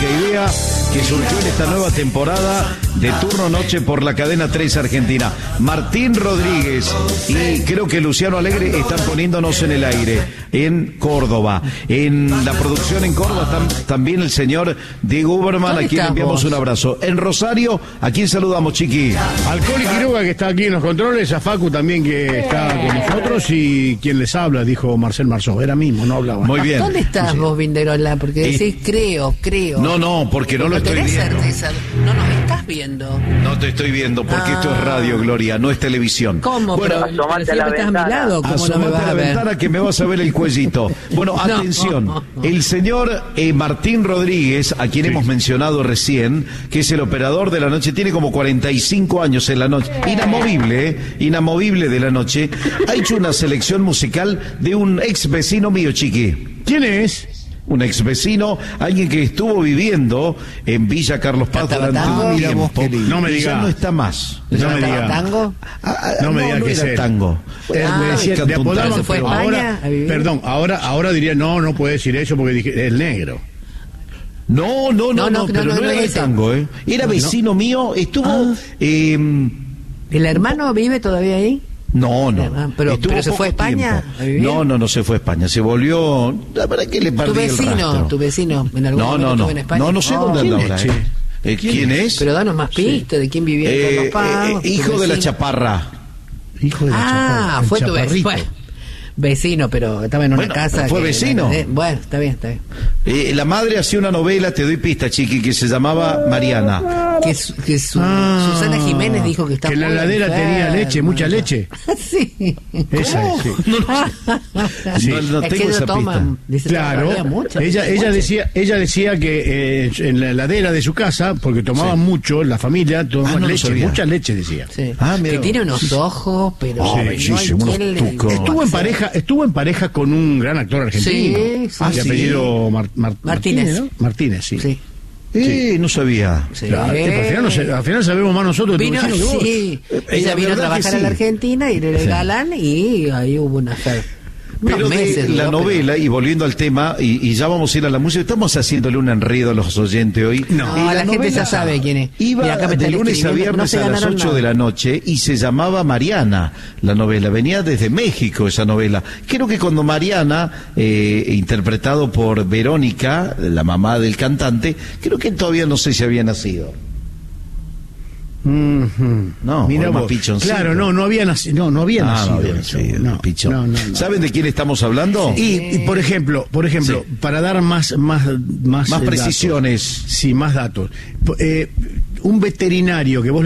única idea que surgió en esta nueva temporada de Turno Noche por la cadena 3 Argentina. Martín Rodríguez y creo que Luciano Alegre están poniéndonos en el aire en Córdoba. En la producción en Córdoba también el señor Diego Uberman, a quien enviamos un abrazo. En Rosario, ¿a quién saludamos, Chiqui? Al Coli Quiroga, que está aquí en los controles, a Facu también, que está con nosotros, y quien les habla, dijo Marcel Marceau, era mismo, no hablaba. Muy bien. ¿Dónde estás vos, Vinderola? Porque decís creo. No, porque no lo estoy viendo. Certeza. No nos estás viendo. No te estoy viendo, porque esto es radio, Gloria, no es televisión. ¿Cómo? Bueno, asomate a la ventana. Asomate a la ventana que me vas a ver el cuellito. Bueno, atención, el señor Martín Rodríguez, a quien hemos mencionado recién, que es el operador de la noche, tiene como 45 años en la noche, inamovible de la noche, ha hecho una selección musical de un ex vecino mío, Chiqui. ¿Quién es? Un ex vecino, alguien que estuvo viviendo en Villa Carlos Paz durante un tiempo. No me diga. Ya no está más. No me diga. ¿Tango? No me diga que era tango. Me decía, le apodaban, ¿se fue a España a vivir? Perdón, ahora diría, no puede decir eso porque dije, el negro. No, pero no era de tango, Era vecino mío, estuvo... ¿El hermano vive todavía ahí? No. ¿Pero se fue a España a vivir? No se fue a España. Se volvió... La verdad que le perdí el rastro. ¿Tu vecino en algún momento estuvo en España? No sé dónde anda ahora. ¿Quién es? Pero danos más pistas de quién vivía en Carlos Paz. Hijo de la Chaparra. Hijo de la Chaparra. Fue tu vecino, pero estaba en una casa. ¿Fue vecino? Bueno, está bien. La madre hacía una novela, te doy pista, Chiqui, que se llamaba Mariana. Susana Jiménez dijo que estaba. Que la heladera tenía leche, mucha leche. Sí. Esa es, sí. No tengo esa pista. Claro, ella decía que en la heladera de su casa, porque tomaban mucho, la familia tomaba leche, mucha leche, decía. Sí. Que tiene unos ojos, pero estuvo en pareja con un gran actor argentino. De apellido Martínez, ¿no? Martínez, sí. No sabía. Sí. Claro, al final sabemos más nosotros de tu vecino que vos. Sí. Ella vino a trabajar a la Argentina y era el galán, y ahí hubo una fe. Pero de la novela, y volviendo al tema, y ya vamos a ir a la música, estamos haciéndole un enredo a los oyentes hoy. No, la gente ya sabe quién es. Iba de lunes a viernes a las 8 de la noche y se llamaba Mariana, la novela. Venía desde México esa novela. Creo que cuando Mariana, interpretado por Verónica, la mamá del cantante, creo que todavía no sé si había nacido. No, mira vos. Claro, no había nacido. No había nacido. Pichón. ¿Saben de quién estamos hablando? Y por ejemplo, para dar más precisiones. Datos, sí, más datos. Un veterinario que vos